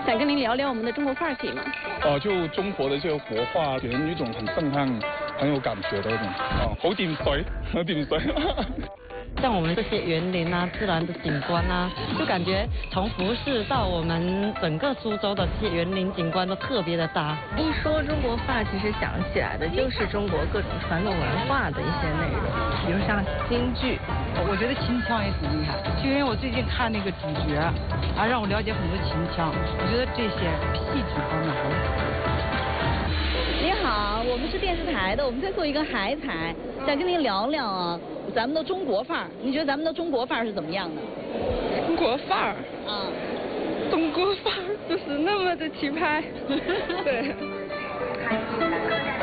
想跟您聊聊我们的中国范儿，可以吗？ 就中国的这个国画，给人一种很震撼、很有感觉的那种好掂水，好掂水。 像我们这些园林啊、自然的景观啊，就感觉从服饰到我们整个苏州的这些园林景观都特别的搭。 一说中国范儿，其实想起来的就是中国各种传统文化的一些内容，比如像京剧。 我觉得秦腔也挺厉害，就因为我最近看那个主角，让我了解很多秦腔。我觉得这些戏曲方面很好。 你好，我们是电视台的，我们在做一个海采，想跟您聊聊啊，咱们的中国范儿。你觉得咱们的中国范儿是怎么样的？ 中国范儿啊， 中国范儿就是那么的气派。对。